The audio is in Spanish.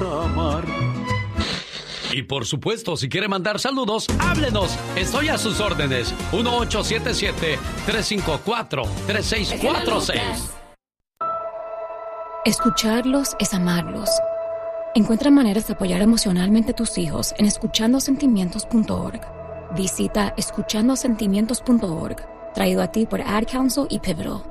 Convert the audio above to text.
amar. Y por supuesto, si quiere mandar saludos, háblenos. Estoy a sus órdenes. 1877-354-3646. Escucharlos es amarlos. Encuentra maneras de apoyar emocionalmente a tus hijos en escuchandosentimientos.org. Visita escuchandosentimientos.org, traído a ti por Ad Council y Pivotal.